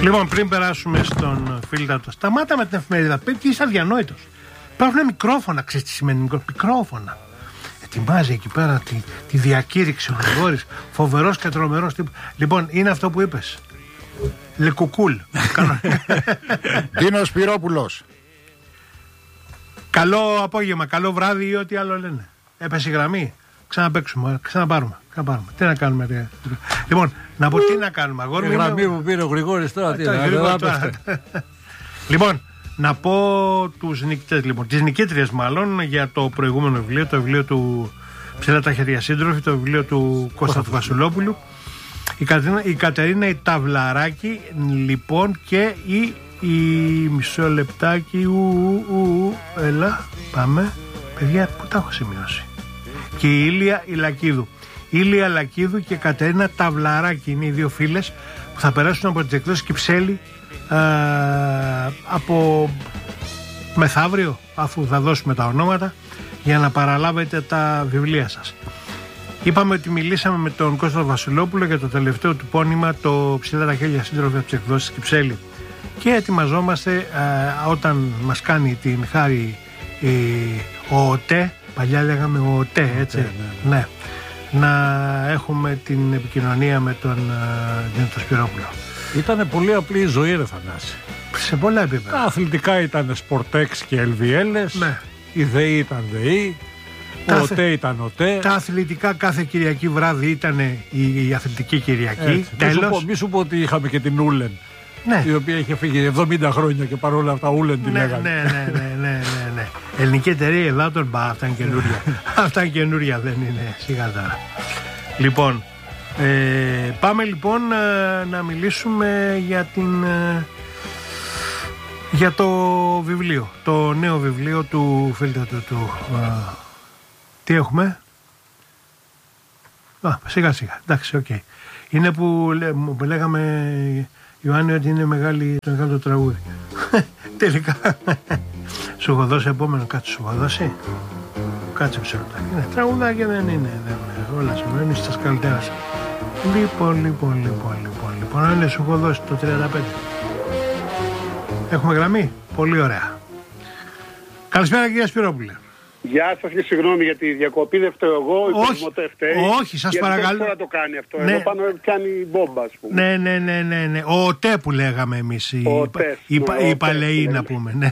Λοιπόν, πριν περάσουμε στον φίλτατο, σταμάτα με την εφημερίδα. Τι είσαι αδιανόητος. Υπάρχουν μικρόφωνα, ξέρεις τι σημαίνει μικρόφωνα. Ετοιμάζει εκεί πέρα τη διακήρυξη ο Γρηγόρης. Φοβερός και τρομερός τύπος. Λοιπόν, είναι αυτό που είπες. Λεκουκούλ. Ντίνος Σπυρόπουλος. Καλό απόγευμα, καλό βράδυ ή ό,τι άλλο λένε. Έπεσε η γραμμή. Ξαναπαίξουμε, ξαναπάρουμε. Τι να κάνουμε. Λοιπόν, να πω τι να κάνουμε. Αγόρι, η γραμμή που πήρε ο Γρηγόρης τώρα. Λοιπόν, να πω τους νικητές, λοιπόν, τις νικήτριες μάλλον για το προηγούμενο βιβλίο, το βιβλίο του Ψηλά τα χέρια σύντροφοι, το βιβλίο του Κώστα του Βασιλόπουλου. Η Κατερίνα η Ταυλαράκη, λοιπόν, και η μισό λεπτάκι. Έλα, πάμε. Παιδιά, πού τα έχω σημειώσει. Και η Ήλια η Λακίδου. Ήλια Λακίδου και Κατερίνα Ταυλαράκη είναι οι δύο φίλες που θα περάσουν από τις εκδόσεις Κυψέλη από μεθαύριο, αφού θα δώσουμε τα ονόματα, για να παραλάβετε τα βιβλία σας. Είπαμε ότι μιλήσαμε με τον Κώστα Βασιλόπουλο για το τελευταίο του πόνημα, το Ψηλά τα χέρια σύντροφοι από τις εκδόσεις Κυψέλη, και ετοιμαζόμαστε όταν μας κάνει την χάρη ο ΟΤΕ, παλιά λέγαμε ο ΟΤΕ, έτσι, ναι, να έχουμε την επικοινωνία με τον Σπυρόπουλο. Ήτανε πολύ απλή η ζωή, ρε Θανάση. Σε πολλά επίπεδα. Τα αθλητικά ήταν Sportex και LVL, ναι. Η ΔΕΗ ήταν ΔΕΗ, ο ΟΤΕ ήταν ΟΤΕ. Τα αθλητικά κάθε Κυριακή βράδυ ήταν η αθλητική Κυριακή. Τέλος. Μη σου πω ότι είχαμε και την Ούλεν, ναι, η οποία είχε φύγει 70 χρόνια και παρόλα αυτά Ούλεν τη λέγανε. Ναι. Ελληνική εταιρεία Ελλάδων, αυτά είναι καινούρια. Αυτά είναι καινούρια, δεν είναι, σιγά τώρα. Λοιπόν, πάμε λοιπόν να μιλήσουμε για το βιβλίο, το νέο βιβλίο του φίλτατου του. Τι έχουμε? Σιγά σιγά, εντάξει, οκ. Είναι που λέγαμε, Ιωάννη, ότι είναι το μεγάλο τραγούδι. Τελικά σου έχω δώσει επόμενο, κάτι σου έχω δώσει. Κάτσε μισό λεπτάκι. Είναι τραγουδάκι, δεν είναι. Όλα σου μένει στα καλύτερα. Λοιπόν, αν σου έχω δώσει το 35. Έχουμε γραμμή. Πολύ ωραία. Καλησπέρα, κυρία Σπυρόπουλε. Γεια σας και συγγνώμη για τη διακοπή, δεν φταίω εγώ, η Κοσμοτέ φταίει. Όχι, σας παρακαλώ. Δεν το κάνει αυτό, εδώ πάνω πιάνει μπόμπα, ας πούμε. Ναι. Ο ΟΤΕ που λέγαμε εμείς, οι παλαιοί να πούμε. Ναι.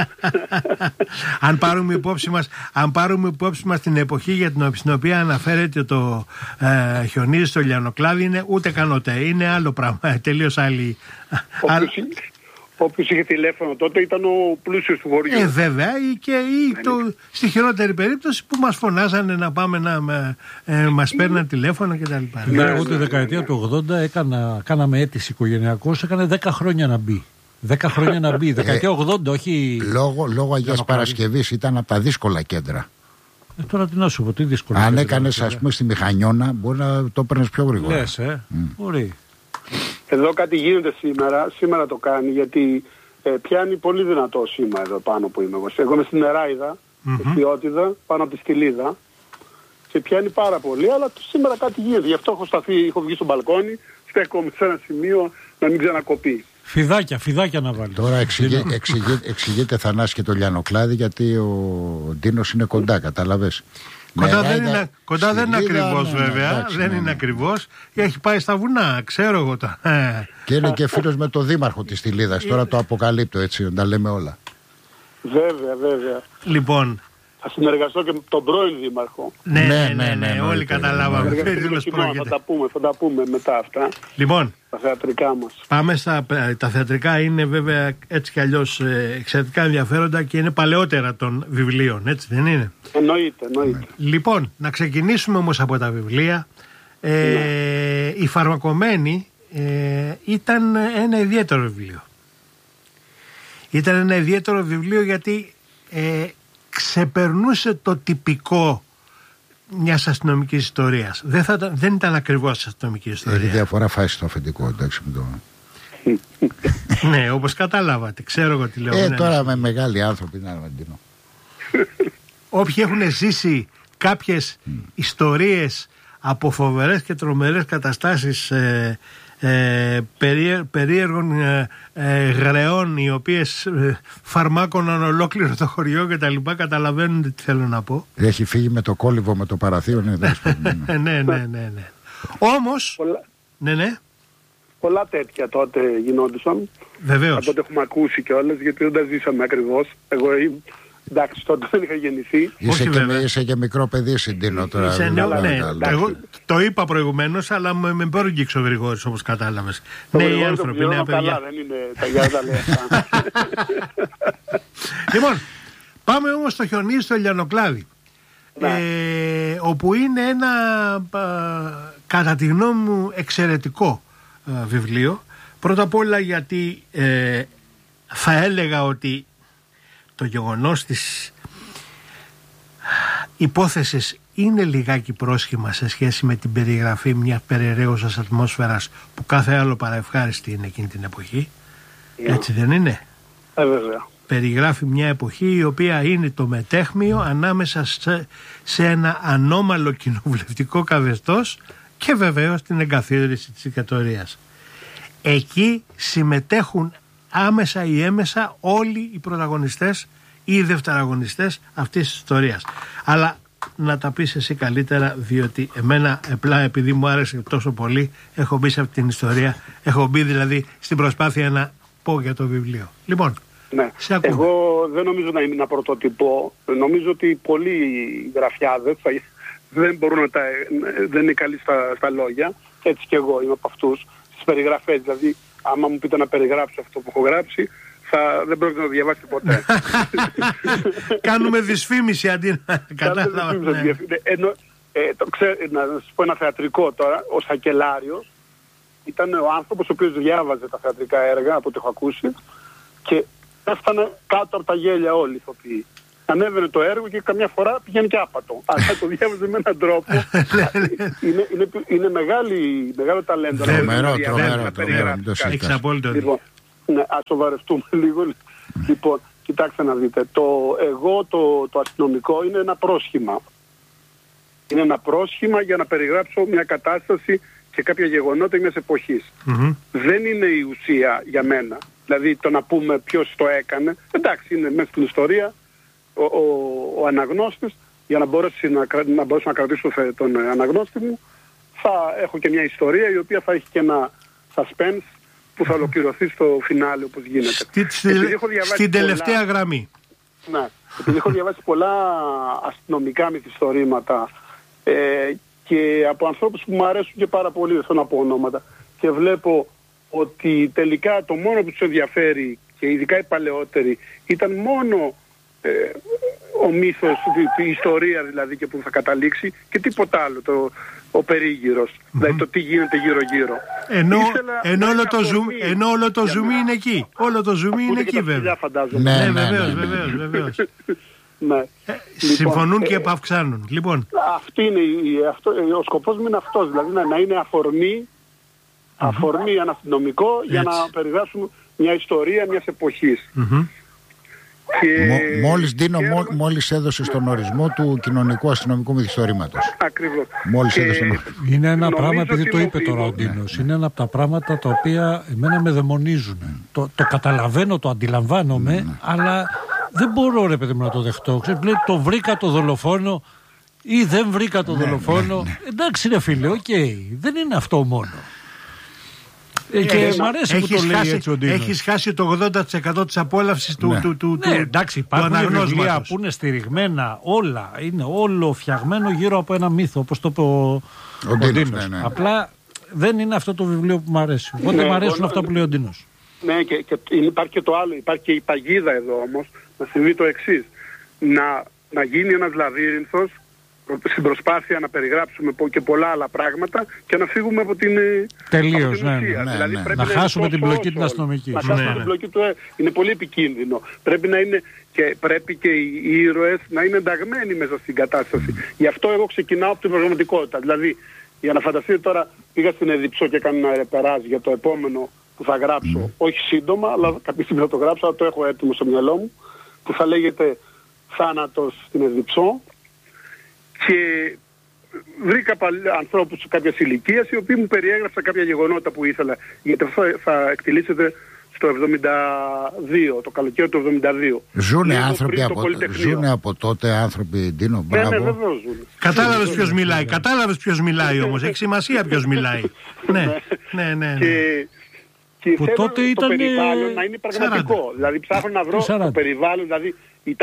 Αν πάρουμε υπόψη μας την εποχή για την οποία αναφέρεται το χιονίζει στο λιανοκλάδι, είναι ούτε καν ΟΤΕ, είναι άλλο πράγμα, τελείως άλλη. Όποιος είχε τηλέφωνο τότε ήταν ο πλούσιος του χωριού. Βέβαια, στη χειρότερη περίπτωση που μας φωνάζανε να πάμε να μας παίρνουν τηλέφωνο κτλ. Ναι, εγώ τη δεκαετία του 80 κάναμε αίτηση οικογενειακός, έκανε 10 χρόνια να μπει. 10 χρόνια να μπει. Δεκαετία 80, όχι. Λόγω Αγίας Παρασκευής ήταν από τα δύσκολα κέντρα. Τώρα τι να σου πω, τι δύσκολα. Αν έκανες, ας πούμε, στη Μηχανιώνα, μπορεί να το παίρνεις πιο γρήγορα. Λες, μπορεί. Εδώ κάτι γίνεται σήμερα το κάνει, γιατί πιάνει πολύ δυνατό σήμα εδώ πάνω που είμαι εγώ. Εγώ είμαι στην Νεράιδα, Ευθιότιδα, πάνω από τη Στυλίδα, και πιάνει πάρα πολύ, αλλά σήμερα κάτι γίνεται. Γι' αυτό έχω βγει στο μπαλκόνι, στέκομαι σε ένα σημείο να μην ξανακοπεί. Φιδάκια να βάλει. Τώρα εξηγείται, Θανάση, και το λιανοκλάδι, γιατί ο Ντίνος είναι κοντά, καταλαβες. Κοντά δεν είναι ακριβώς, βέβαια. Δεν είναι ακριβώς. Έχει πάει στα βουνά, ξέρω εγώ τα. Και είναι και φίλος με το δήμαρχο της Στυλίδας. Τώρα το αποκαλύπτω, έτσι, τα λέμε όλα. Βέβαια. Λοιπόν. Θα συνεργαστώ και με τον πρώην δήμαρχο. Ναι, όλοι καταλάβαμε. Θα τα πούμε μετά αυτά. Λοιπόν, τα θεατρικά μας. Πάμε τα θεατρικά είναι βέβαια έτσι κι αλλιώς εξαιρετικά ενδιαφέροντα και είναι παλαιότερα των βιβλίων, έτσι δεν είναι? Εννοείται. Λοιπόν, να ξεκινήσουμε όμως από τα βιβλία. Η Φαρμακομένη ήταν ένα ιδιαίτερο βιβλίο. Ήταν ένα ιδιαίτερο βιβλίο γιατί ξεπερνούσε το τυπικό μιας αστυνομικής ιστορίας. Δεν ήταν ακριβώς αστυνομική ιστορία. Έχει διαφορά φάση στο αφεντικό, εντάξει με το. Ναι, όπως καταλάβατε, ξέρω εγώ τι λέω. Τώρα με μεγάλοι άνθρωποι είναι αρμαντινό. Όποιοι έχουν ζήσει κάποιες ιστορίες από φοβερές και τρομερές καταστάσεις περίεργων γρεών, οι οποίες φαρμάκωναν ολόκληρο το χωριό και τα λοιπά. Καταλαβαίνετε τι θέλω να πω. Έχει φύγει με το κόλυβο, με το παραθείο. Ναι. Όμως ναι. Πολλά τέτοια τότε γινόντουσαν. Βεβαίως. Τότε έχουμε ακούσει κιόλας, γιατί δεν τα ζήσαμε ακριβώς. Εγώ εντάξει, τότε δεν είχα γεννηθεί. Είσαι και μικρό παιδί, Συντίνο τώρα. Εγώ το είπα προηγουμένως, αλλά με πρόγγιξε ο Γρηγόρης, όπως κατάλαβες. Νέοι άνθρωποι, νέα παιδιά. Καλά, δεν είναι τα γιάδα λέει αυτά. Λοιπόν, πάμε όμως στο Χιονί, στο Λιανοκλάδι. Όπου είναι ένα, κατά τη γνώμη μου, εξαιρετικό βιβλίο. Πρώτα απ' όλα γιατί θα έλεγα ότι το γεγονός της υπόθεσης είναι λιγάκι πρόσχημα σε σχέση με την περιγραφή μιας περιραίωσας ατμόσφαιρας που κάθε άλλο παραευχάριστη είναι εκείνη την εποχή. Έτσι δεν είναι? Βέβαια. Περιγράφει μια εποχή η οποία είναι το μετέχμιο ανάμεσα σε ένα ανώμαλο κοινοβουλευτικό καθεστώς και βεβαίως την εγκαθίδρυση της δικτατορίας. Εκεί συμμετέχουν άμεσα ή έμεσα όλοι οι πρωταγωνιστές ή οι δευτεραγωνιστές αυτής της ιστορίας. Αλλά να τα πεις εσύ καλύτερα, διότι εμένα απλά επειδή μου άρεσε τόσο πολύ έχω μπει σε αυτή την ιστορία, έχω μπει δηλαδή στην προσπάθεια να πω για το βιβλίο. Λοιπόν, ναι. Εγώ δεν νομίζω να είμαι ένα πρωτότυπο. Νομίζω ότι πολλοί γραφιάδες δεν είναι καλοί στα λόγια. Έτσι και εγώ είμαι από αυτούς. Στις περιγραφές, δηλαδή άμα μου πείτε να περιγράψω αυτό που έχω γράψει, δεν πρόκειται να το διαβάσετε ποτέ. Κάνουμε δυσφήμιση αντί να καταλάβουμε. Να σας πω ένα θεατρικό τώρα. Ο Σακελάριος ήταν ο άνθρωπος ο οποίος διάβαζε τα θεατρικά έργα από ό,τι έχω ακούσει και έφτανε κάτω από τα γέλια όλοι οι ηθοποιοί. Ανέβαινε το έργο και καμιά φορά πηγαίνει και άπατο. Αλλά το διάβαζε με έναν τρόπο. Είναι μεγάλο ταλέντο. Τρομερό. Έχεις απόλυτο. Λοιπόν, ας σοβαρευτούμε λίγο. Λοιπόν, κοιτάξτε να δείτε. Εγώ το αστυνομικό είναι ένα πρόσχημα. Είναι ένα πρόσχημα για να περιγράψω μια κατάσταση και κάποια γεγονότα μιας εποχής. Δεν είναι η ουσία για μένα. Δηλαδή το να πούμε ποιος το έκανε. Εντάξει, είναι μέσα στην ιστορία ο αναγνώστης. Για να μπορέσω να κρατήσω τον αναγνώστη μου, θα έχω και μια ιστορία η οποία θα έχει και ένα suspense που θα ολοκληρωθεί στο φινάλε όπως γίνεται. Στην τελευταία γραμμή. Ναι, επειδή έχω διαβάσει πολλά αστυνομικά μυθιστορήματα και από ανθρώπους που μου αρέσουν και πάρα πολύ, δεν θέλω να πω ονόματα, και βλέπω ότι τελικά το μόνο που τους ενδιαφέρει και ειδικά οι παλαιότεροι ήταν μόνο ο μύθος, η ιστορία δηλαδή και που θα καταλήξει και τίποτα άλλο, ο περίγυρος, δηλαδή το τι γίνεται γύρω-γύρω. Ενώ όλο το ζουμί είναι εκεί. Όλο το ζουμί είναι εκεί βέβαια. Ναι, βεβαίως. Ναι. Συμφωνούν και επαυξάνουν. Λοιπόν. Ο σκοπός μου είναι αυτός, δηλαδή να είναι αφορμή ένα αστυνομικό για να περιγράψουμε μια ιστορία μιας εποχής. Μόλις έδωσε τον ορισμό του κοινωνικού αστυνομικού μυθιστορήματος. Ακριβώς. Είναι ένα πράγμα, επειδή το είπε τώρα ο Ντίνος, είναι ένα από τα πράγματα τα οποία εμένα με δαιμονίζουν. Το καταλαβαίνω, το αντιλαμβάνομαι, αλλά δεν μπορώ ρε παιδί μου να το δεχτώ. Λέει, το βρήκα το δολοφόνο ή δεν βρήκα το δολοφόνο. Εντάξει ρε φίλε, δεν είναι αυτό μόνο. Και μ' αρέσει που το λέει έτσι ο Ντίνος. Έχεις χάσει το 80% της απόλαυσης του εντάξει, υπάρχουν βιβλία που είναι στηριγμένα όλα. Είναι όλο φτιαγμένο γύρω από ένα μύθο, όπως το είπε ο Ντίνος. Απλά δεν είναι αυτό το βιβλίο που μ' αρέσει. Οπότε μ' αρέσουν αυτά που λέει ο Ντίνος. Ναι, και υπάρχει και το άλλο. Υπάρχει και η παγίδα εδώ όμως. Να συμβεί το εξής. Να γίνει ένας λαβύρινθος στην προσπάθεια να περιγράψουμε και πολλά άλλα πράγματα και να φύγουμε από την τελείως, ναι. Δηλαδή, να χάσουμε την πλοκή την αστυνομική. Να χάσουμε την πλοκή του. Είναι πολύ επικίνδυνο. Πρέπει και οι ήρωες να είναι ενταγμένοι μέσα στην κατάσταση. Γι' αυτό εγώ ξεκινάω από την πραγματικότητα. Δηλαδή, για να φανταστείτε τώρα, πήγα στην Εδιψό και έκανα ένα ρεπεράζ για το επόμενο που θα γράψω. Όχι σύντομα, αλλά κάποια στιγμή θα το γράψω, αλλά το έχω έτοιμο στο μυαλό μου, που θα λέγεται Θάνατος στην Εδιψό. Και βρήκα ανθρώπους κάποιας ηλικίας οι οποίοι μου περιέγραψαν κάποια γεγονότα που ήθελα. Γιατί αυτό θα εκτελήσεται στο 72, το καλοκαίρι του 72. Ζούνε από τότε άνθρωποι, Ντίνο, μπράβο. Ναι, βεβαίως ζούνε. Κατάλαβες ποιος μιλάει όμως, έχει σημασία ποιος μιλάει. Ναι. Και που θέλω τότε ήταν το περιβάλλον να είναι πραγματικό. 40. Δηλαδή ψάχνω να βρω το περιβάλλον, δηλαδή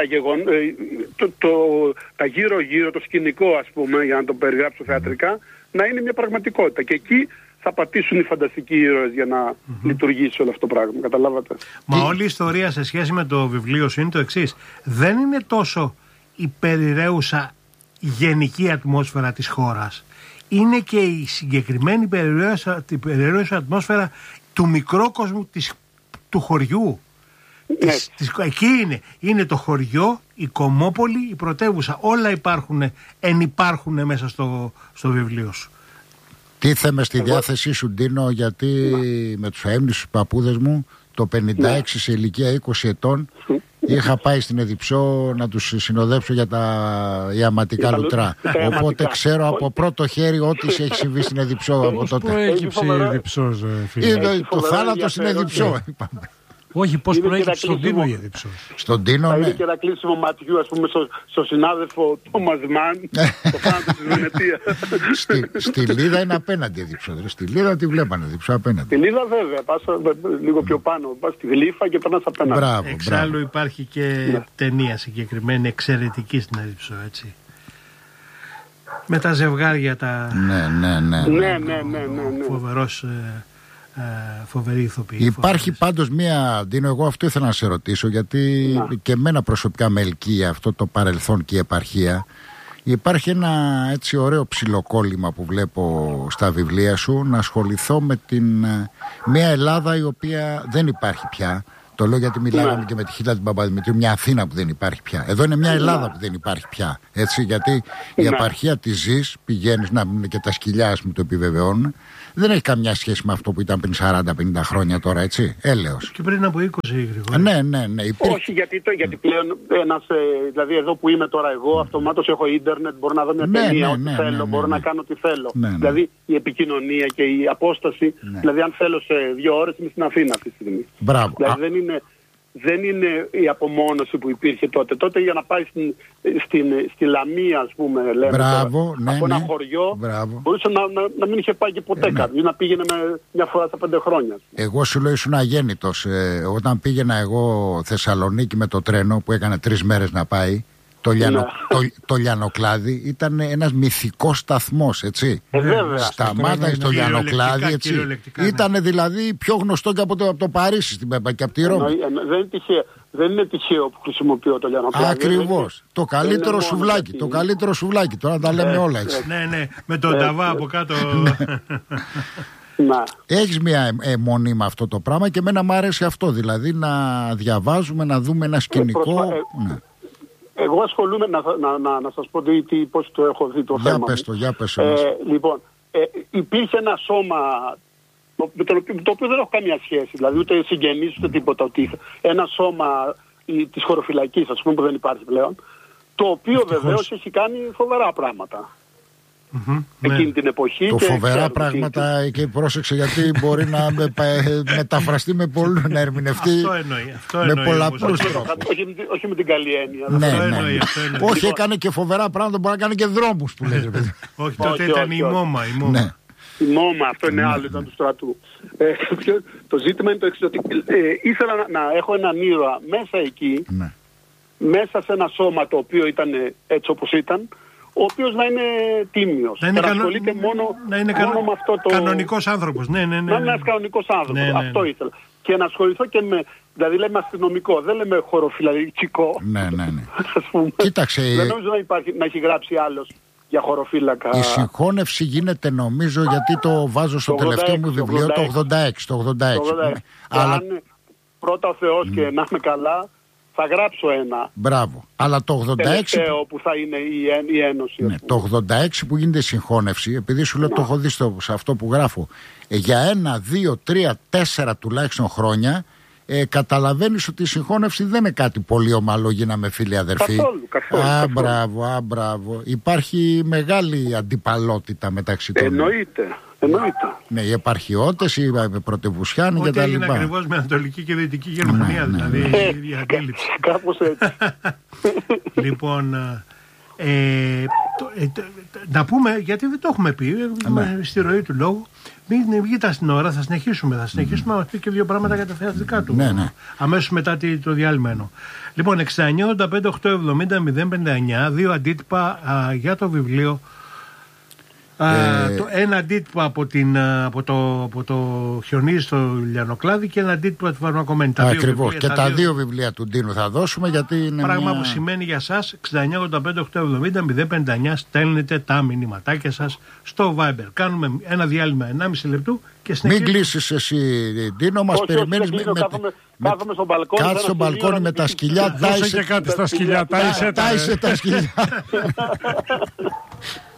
τα γύρω-γύρω, το σκηνικό, ας πούμε, για να το περιγράψω θεατρικά, να είναι μια πραγματικότητα. Και εκεί θα πατήσουν οι φανταστικοί ήρωες για να λειτουργήσει όλο αυτό το πράγμα. Καταλάβατε. Μα όλη η ιστορία σε σχέση με το βιβλίο σου είναι το εξής. Δεν είναι τόσο η περιραίουσα γενική ατμόσφαιρα της χώρας. Είναι και η συγκεκριμένη περιραίουσα ατμόσφαιρα του μικρόκοσμου του χωριού. Εκεί είναι το χωριό, η Κομμόπολη, η πρωτεύουσα. Όλα υπάρχουν μέσα στο βιβλίο σου. Τίθεμαι στη διάθεσή σου, Ντίνο, γιατί με τους αείμνηστους παππούδες μου το 56 σε ηλικία 20 ετών είχα πάει στην Εδιψό να τους συνοδέψω για τα ιαματικά λουτρά. Οπότε ξέρω από πρώτο χέρι ό,τι έχει συμβεί στην Εδιψό από τότε. Πώς προέκυψε η Εδιψός, φίλε? Το θάνατο στην Εδιψό, είπαμε. Όχι, πώς προέκυψε στον Ντίνο η Εδιψός? Στον Ντίνο, ναι. Είναι και ένα κλείσιμο ματιού, ας πούμε, στο συνάδελφο Τόμας Μαν, το θάνατο της Βενετία. Στη Λίδα είναι απέναντι η Εδιψό. Στη Λίδα τη βλέπανε Εδιψό απέναντι. Στη Λίδα βέβαια, πας λίγο πιο πάνω, πας στη Γλύφα και περνάς απέναντι. Εξάλλου υπάρχει και ταινία συγκεκριμένη, εξαιρετική στην Εδιψό, έτσι. Με τα ζευγάρια τα... Ναι. Φοβερή ηθοποιή. Υπάρχει πάντως μία, Ντίνο, εγώ αυτό ήθελα να σε ρωτήσω, γιατί και εμένα προσωπικά με ελκύει αυτό το παρελθόν και η επαρχία. Υπάρχει ένα έτσι ωραίο ψιλοκόλλημα που βλέπω στα βιβλία σου, να ασχοληθώ με μια Ελλάδα η οποία δεν υπάρχει πια. Το λέω γιατί μιλάγαμε και με τη Χίλα την Παπαδημητρίου, μια Αθήνα που δεν υπάρχει πια. Εδώ είναι μια Ελλάδα που δεν υπάρχει πια. Έτσι, γιατί η επαρχία τη ζεις, πηγαίνεις, να μην και τα σκυλιά μου το επιβεβαιώνουν. Δεν έχει καμιά σχέση με αυτό που ήταν πριν 40-50 χρόνια τώρα, έτσι. Έλεος. Και πριν από 20 γρήγορα. Ναι. Όχι, γιατί πλέον δηλαδή εδώ που είμαι τώρα εγώ, αυτομάτως έχω ίντερνετ, μπορώ να δω μια ταινία ό,τι θέλω, μπορώ να κάνω ό,τι θέλω. Δηλαδή η επικοινωνία και η απόσταση, δηλαδή αν θέλω σε 2 ώρες είμαι στην Αθήνα αυτή τη στιγμή. Μπράβο. Δηλαδή δεν είναι η απομόνωση που υπήρχε τότε. Τότε για να πάει στη Λαμία, ας πούμε, λέμε, από ένα χωριό, μπορούσε να μην είχε πάει και ποτέ κάποιος, να πήγαινε μια φορά στα 5 χρόνια. Εγώ σου λέω ήσουν αγέννητος. Όταν πήγαινα εγώ Θεσσαλονίκη με το τρένο που έκανε 3 μέρες να πάει, το Λιανοκλάδι ήταν ένας μυθικός σταθμός, έτσι. Σταμάταγε στο Λιανοκλάδι, έτσι. Ήταν δηλαδή πιο γνωστό και από το Παρίσι και από τη Ρώμη. Δεν είναι τυχαίο που χρησιμοποιώ το Λιανοκλάδι. Ακριβώς. Το καλύτερο σουβλάκι. Το καλύτερο σουβλάκι. Τώρα τα λέμε όλα έτσι. Ναι. Με τον ταβά από κάτω. Έχεις μια αιμονή με αυτό το πράγμα και εμένα μου αρέσει αυτό. Δηλαδή να διαβάζουμε, να δούμε ένα σκηνικό. Εγώ ασχολούμαι να σας πω πώς το έχω δει το θέμα. Για πες. Λοιπόν, υπήρχε ένα σώμα με το οποίο δεν έχω καμία σχέση, δηλαδή ούτε συγγενείς ούτε τίποτα. Ότι ένα σώμα της χωροφυλακής, ας πούμε, που δεν υπάρχει πλέον, το οποίο βεβαίως έχει κάνει φοβερά πράγματα. Εκείνη την εποχή. Το φοβερά πράγματα και πρόσεξε, γιατί μπορεί να μεταφραστεί με πολλούς, να ερμηνευτεί με πολλαπλούς τρόπους. Όχι με την καλή έννοια. Ναι. Όχι, έκανε και φοβερά πράγματα, μπορεί να κάνει και δρόμους που λέτε, παιδί. Όχι, τότε ήταν η Μόμα. Η Μόμα, αυτό είναι άλλο, ήταν του στρατού. Το ζήτημα είναι το εξής, ότι ήθελα να έχω έναν ήρωα μέσα εκεί, μέσα σε ένα σώμα το οποίο ήταν έτσι όπως ήταν, ο οποίος να είναι τίμιος. Να ασχολείται μόνο με αυτό το... Κανονικός άνθρωπος. Ναι. Να είναι ένας κανονικός άνθρωπος. Αυτό ήθελα. Και να ασχοληθώ και με... Δηλαδή λέμε αστυνομικό, δεν λέμε χωροφυλακικό. Ναι. Κοίταξε... Δεν νομίζω να έχει γράψει άλλος για χωροφύλακα. Η συγχώνευση γίνεται, νομίζω, γιατί το βάζω στο τελευταίο μου βιβλίο το 86. Αλλά πρώτα ο Θεός και να είμαι καλά, θα γράψω ένα. Μπράβο. Αλλά το 86 τελευταίο που θα είναι η Ένωση. Ναι, το 86 που γίνεται συγχώνευση, επειδή σου λέω το έχω δει σε αυτό που γράφω, για 1, 2, 3, 4 τουλάχιστον χρόνια καταλαβαίνεις ότι η συγχώνευση δεν είναι κάτι πολύ ομαλό, γίναμε φίλοι αδερφοί. Καθόλου. Μπράβο. Υπάρχει μεγάλη αντιπαλότητα μεταξύ των. Εννοείται. Ναι, οι επαρχιώτες, οι πρωτευουσιάνοι και τα λοιπά. Είναι ακριβώς με Ανατολική και Δυτική Γερμανία, δηλαδή η αντίληψη. Κάπως έτσι. Λοιπόν, να πούμε, γιατί δεν το έχουμε πει στη ροή του λόγου, μην βγείτε στην ώρα, θα συνεχίσουμε να μας πει και δύο πράγματα για τα θεατρικά του. Ναι. Αμέσως μετά το διάλειμμα. Λοιπόν, 69-85-870-059, δύο αντίτυπα για το βιβλίο. Ένα αντίτυπο από το Χιονίδη στο Λιανοκλάδι και ένα αντίτυπο του Φαρμακομένη. Ακριβώς. Και τα δύο βιβλία του Ντίνου θα δώσουμε, γιατί είναι πράγμα που σημαίνει για σας 69-85-870-059. Στέλνετε τα μηνυματάκια σας στο Viber. Κάνουμε ένα διάλειμμα 1,5 λεπτού και συνεχίζουμε. Μην κλείσεις εσύ, Ντίνο, μας περιμένεις. Κάθομαι στο μπαλκόνι. Κάτσε στο μπαλκόνι με τα σκυλιά. Δώσε και κάτι στα σκυλιά. Τάισε τα σκυλιά.